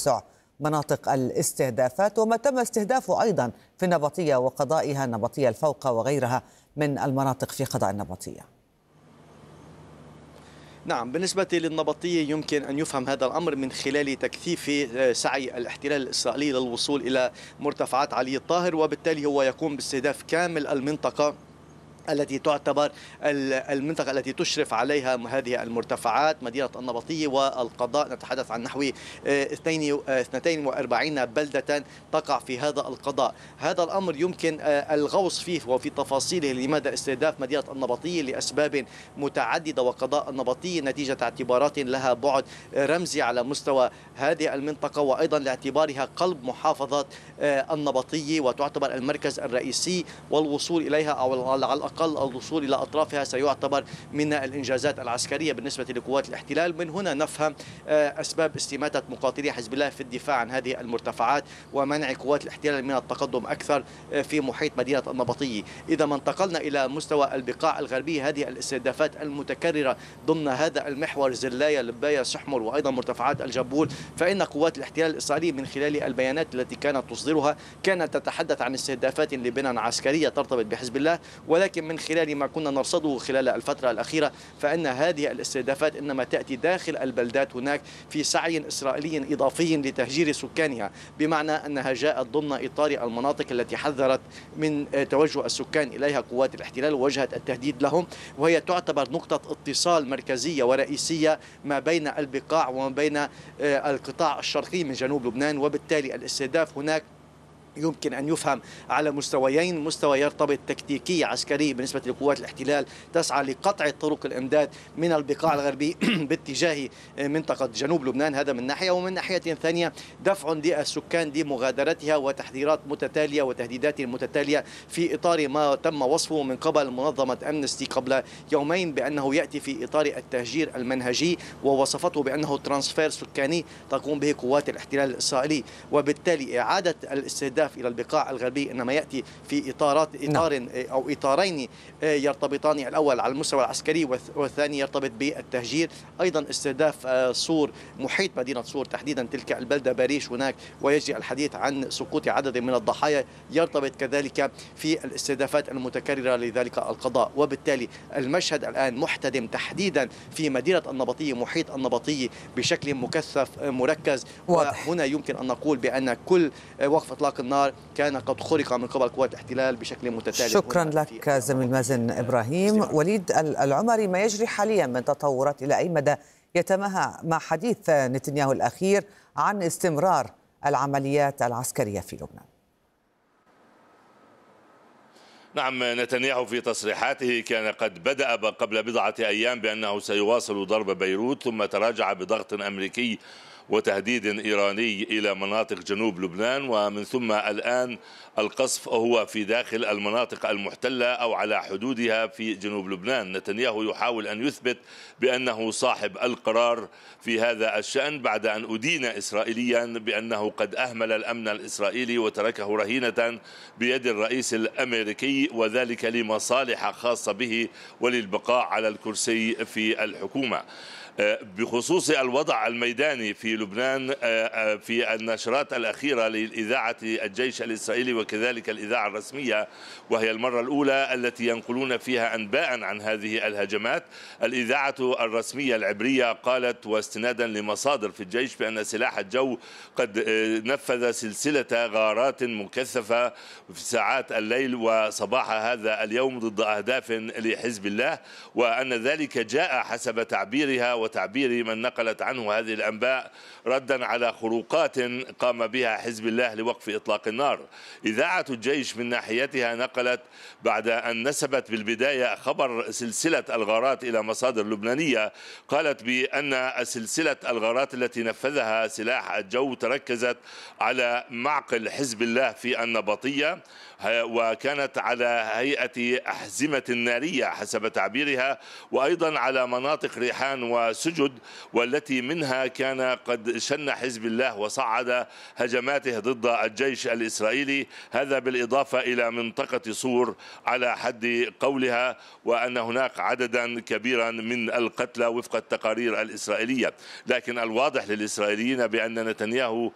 توسع مناطق الاستهدافات وما تم استهدافه أيضا في النبطية وقضائها، النبطية الفوقة وغيرها من المناطق في قضاء النبطية؟ نعم، بالنسبة للنبطية يمكن أن يفهم هذا الأمر من خلال تكثيف سعي الاحتلال الإسرائيلي للوصول إلى مرتفعات علي الطاهر، وبالتالي هو يقوم باستهداف كامل المنطقة التي تعتبر المنطقة التي تشرف عليها هذه المرتفعات، مدينة النبطية والقضاء. نتحدث عن نحو 42 بلدة تقع في هذا القضاء. هذا الأمر يمكن الغوص فيه وفي تفاصيله. لماذا استهداف مدينة النبطية؟ لأسباب متعددة، وقضاء النبطية نتيجة اعتبارات لها بعد رمزي على مستوى هذه المنطقة، وأيضا لاعتبارها قلب محافظة النبطية وتعتبر المركز الرئيسي، والوصول إليها أو على الأقل الوصول إلى أطرافها سيعتبر من الإنجازات العسكرية بالنسبة لقوات الاحتلال. من هنا نفهم أسباب استماتة مقاتلي حزب الله في الدفاع عن هذه المرتفعات ومنع قوات الاحتلال من التقدم أكثر في محيط مدينة النبطية. إذا ما انتقلنا إلى مستوى البقاع الغربية، هذه الاستهدافات المتكررة ضمن هذا المحور زلايا، لبايا، سحمر، وأيضا مرتفعات الجبول، فإن قوات الاحتلال الإسرائيلي من خلال البيانات التي كانت تصدرها كانت تتحدث عن استهدافات لبنى عسكرية ترتبط بحزب الله، ولكن من خلال ما كنا نرصده خلال الفترة الأخيرة فإن هذه الاستهدافات إنما تأتي داخل البلدات هناك في سعي إسرائيلي إضافي لتهجير سكانها، بمعنى أنها جاءت ضمن إطار المناطق التي حذرت من توجه السكان إليها قوات الاحتلال ووجهت التهديد لهم، وهي تعتبر نقطة اتصال مركزية ورئيسية ما بين البقاع وما بين القطاع الشرقي من جنوب لبنان. وبالتالي الاستهداف هناك يمكن أن يفهم على مستويين: مستوى يرتبط تكتيكي عسكري بالنسبة لقوات الاحتلال تسعى لقطع طرق الإمداد من البقاع الغربي باتجاه منطقة جنوب لبنان، هذا من ناحية، ومن ناحية ثانية دفع للسكان لمغادرتها وتحذيرات متتالية وتهديدات متتالية في إطار ما تم وصفه من قبل منظمة أمنستي قبل يومين بأنه يأتي في إطار التهجير المنهجي، ووصفته بأنه ترانسفير سكاني تقوم به قوات الاحتلال الإسرائيلي. وبالتالي إعادة الاستهداف إلى البقاع الغربي إنما يأتي في إطار أو إطارين يرتبطان، الأول على المستوى العسكري والثاني يرتبط بالتهجير. أيضا استهداف صور، محيط مدينة صور تحديدا تلك البلدة باريش هناك، ويجري الحديث عن سقوط عدد من الضحايا، يرتبط كذلك في الاستهدافات المتكررة لذلك القضاء. وبالتالي المشهد الآن محتدم تحديدا في مدينة النبطية، محيط النبطية بشكل مكثف مركز. واضح. وهنا يمكن أن نقول بأن كل وقف إطلاق النار كان قد خرق من قبل قوات الاحتلال بشكل متتالي. شكرا لك زميل مازن إبراهيم. وليد العمري، ما يجري حاليا من تطورات إلى أي مدى يتماهى مع حديث نتنياهو الأخير عن استمرار العمليات العسكرية في لبنان؟ نعم، نتنياهو في تصريحاته كان قد بدأ قبل بضعة أيام بأنه سيواصل ضرب بيروت، ثم تراجع بضغط أمريكي وتهديد إيراني إلى مناطق جنوب لبنان، ومن ثم الآن القصف هو في داخل المناطق المحتلة أو على حدودها في جنوب لبنان. نتنياهو يحاول أن يثبت بأنه صاحب القرار في هذا الشأن بعد أن أدين إسرائيليا بأنه قد أهمل الأمن الإسرائيلي وتركه رهينة بيد الرئيس الأمريكي، وذلك لمصالح خاصة به وللبقاء على الكرسي في الحكومة. بخصوص الوضع الميداني في لبنان، في النشرات الأخيرة لإذاعة الجيش الإسرائيلي وكذلك الإذاعة الرسمية، وهي المرة الأولى التي ينقلون فيها أنباء عن هذه الهجمات، الإذاعة الرسمية العبرية قالت واستنادا لمصادر في الجيش بأن سلاح الجو قد نفذ سلسلة غارات مكثفة في ساعات الليل وصباح هذا اليوم ضد أهداف لحزب الله، وأن ذلك جاء حسب تعبيرها وتعبير من نقلت عنه هذه الأنباء ردا على خروقات قام بها حزب الله لوقف إطلاق النار. إذاعة الجيش من ناحيتها نقلت بعد أن نسبت بالبداية خبر سلسلة الغارات إلى مصادر لبنانية، قالت بأن سلسلة الغارات التي نفذها سلاح الجو تركزت على معقل حزب الله في النبطية، وكانت على هيئة أحزمة نارية حسب تعبيرها، وأيضا على مناطق ريحان وسجد، والتي منها كان قد شن حزب الله وصعد هجماته ضد الجيش الإسرائيلي، هذا بالإضافة إلى منطقة صور على حد قولها، وأن هناك عددا كبيرا من القتلى وفق التقارير الإسرائيلية. لكن الواضح للإسرائيليين بأن نتنياهو